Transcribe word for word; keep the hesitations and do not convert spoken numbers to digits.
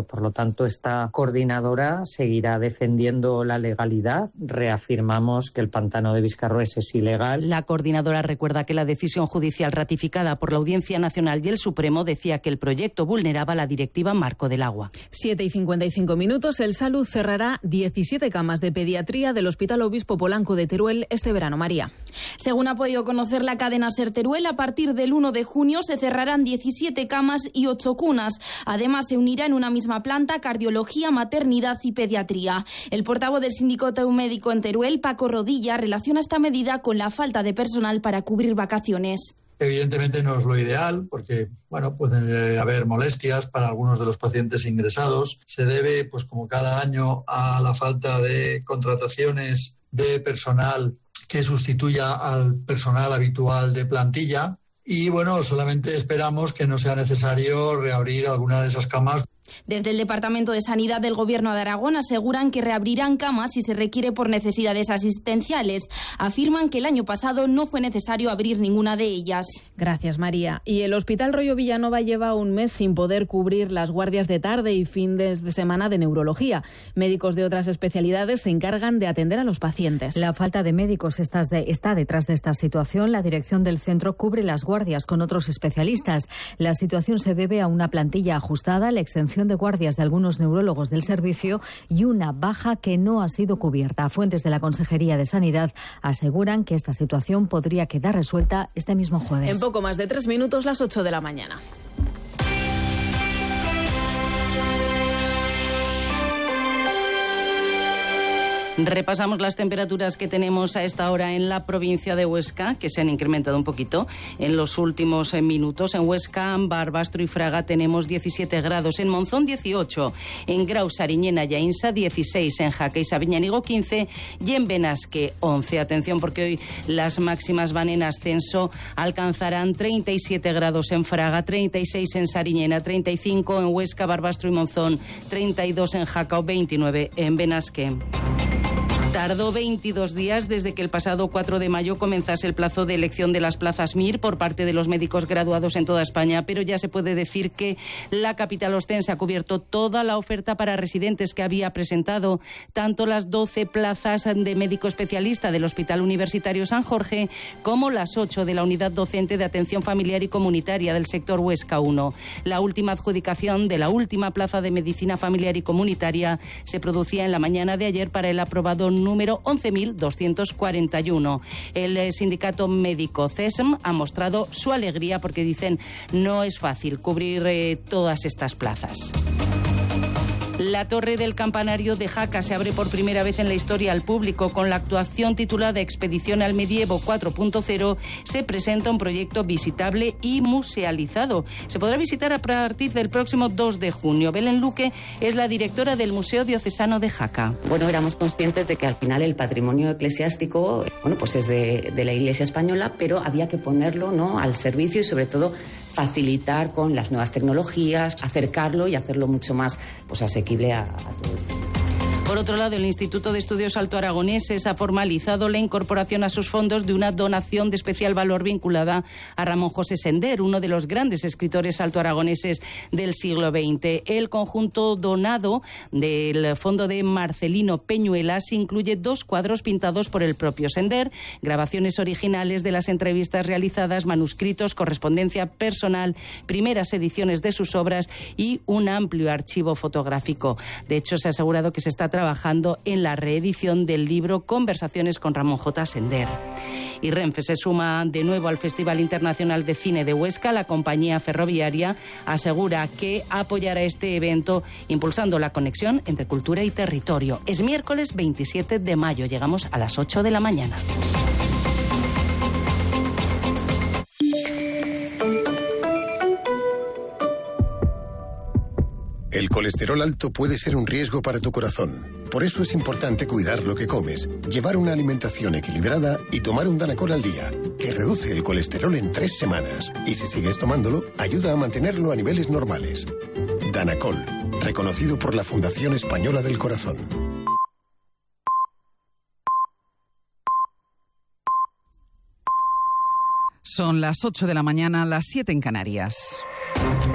Médico. Por lo tanto, esta coordinadora seguirá defendiendo la legalidad. Reafirmamos que el pantano de Viscarrués es ilegal. La coordinadora recuerda que la decisión judicial ratificada por la Audiencia Nacional y el Supremo decía que el proyecto vulneraba la Directiva Marco del Agua. siete y cincuenta y cinco minutos. El Salud cerrará diecisiete camas de pediatría del Hospital Obispo Polanco de Teruel este verano. María. Según ha podido conocer la cadena SER Teruel, a partir del uno de junio se cerrarán diecisiete camas y ocho cunas. Además, se unirá en una misma planta cardiología, maternidad y pediatría. El portavoz del Sindicato Médico en Teruel, Paco Rodilla, relaciona esta medida con la falta de personal para cubrir vacaciones. Evidentemente no es lo ideal porque, bueno, pueden haber molestias para algunos de los pacientes ingresados. Se debe, pues como cada año, a la falta de contrataciones de personal que sustituya al personal habitual de plantilla. Y, bueno, solamente esperamos que no sea necesario reabrir alguna de esas camas. Desde el Departamento de Sanidad del Gobierno de Aragón aseguran que reabrirán camas si se requiere por necesidades asistenciales. Afirman que el año pasado no fue necesario abrir ninguna de ellas. Gracias, María. Y el Hospital Rollo Villanova lleva un mes sin poder cubrir las guardias de tarde y fines de semana de neurología. Médicos de otras especialidades se encargan de atender a los pacientes. La falta de médicos está, de, está detrás de esta situación. La dirección del centro cubre las guardias con otros especialistas. La situación se debe a una plantilla ajustada, la extensión de guardias de algunos neurólogos del servicio y una baja que no ha sido cubierta. Fuentes de la Consejería de Sanidad aseguran que esta situación podría quedar resuelta este mismo jueves. En poco más de tres minutos, las ocho de la mañana. Repasamos las temperaturas que tenemos a esta hora en la provincia de Huesca, que se han incrementado un poquito en los últimos minutos. En Huesca, Barbastro y Fraga tenemos diecisiete grados, en Monzón dieciocho, en Grau, Sariñena y Ainsa dieciséis, en Jaca y Sabiñánigo quince y en Benasque once. Atención porque hoy las máximas van en ascenso, alcanzarán treinta y siete grados en Fraga, treinta y seis en Sariñena, treinta y cinco en Huesca, Barbastro y Monzón, treinta y dos en Jaca o veintinueve en Benasque. Tardó veintidós días desde que el pasado cuatro de mayo comenzase el plazo de elección de las plazas M I R por parte de los médicos graduados en toda España, pero ya se puede decir que la capital ostense ha cubierto toda la oferta para residentes que había presentado, tanto las doce plazas de médico especialista del Hospital Universitario San Jorge como las ocho de la Unidad Docente de Atención Familiar y Comunitaria del sector Huesca uno. La última adjudicación de la última plaza de Medicina Familiar y Comunitaria se producía en la mañana de ayer para el aprobado número once mil doscientos cuarenta y uno. El sindicato médico C E S M ha mostrado su alegría porque dicen no es fácil cubrir eh, todas estas plazas. La Torre del Campanario de Jaca se abre por primera vez en la historia al público. Con la actuación titulada Expedición al Medievo cuatro punto cero se presenta un proyecto visitable y musealizado. Se podrá visitar a partir del próximo dos de junio. Belén Luque es la directora del Museo Diocesano de Jaca. Bueno, éramos conscientes de que al final el patrimonio eclesiástico, bueno, pues es de, de la Iglesia española, pero había que ponerlo, ¿no?, al servicio y sobre todo facilitar con las nuevas tecnologías, acercarlo y hacerlo mucho más, pues, asequible a, a todos. Por otro lado, el Instituto de Estudios Alto Aragoneses ha formalizado la incorporación a sus fondos de una donación de especial valor vinculada a Ramón José Sender, uno de los grandes escritores altoaragoneses del siglo veinte. El conjunto donado del fondo de Marcelino Peñuelas incluye dos cuadros pintados por el propio Sender, grabaciones originales de las entrevistas realizadas, manuscritos, correspondencia personal, primeras ediciones de sus obras y un amplio archivo fotográfico. De hecho, se ha asegurado que se está trabajando en la reedición del libro Conversaciones con Ramón J. Sender. Y Renfe se suma de nuevo al Festival Internacional de Cine de Huesca. La compañía ferroviaria asegura que apoyará este evento impulsando la conexión entre cultura y territorio. Es miércoles veintisiete de mayo. Llegamos a las ocho de la mañana. El colesterol alto puede ser un riesgo para tu corazón. Por eso es importante cuidar lo que comes, llevar una alimentación equilibrada y tomar un Danacol al día, que reduce el colesterol en tres semanas. Y si sigues tomándolo, ayuda a mantenerlo a niveles normales. Danacol, reconocido por la Fundación Española del Corazón. Son las ocho de la mañana, las siete en Canarias.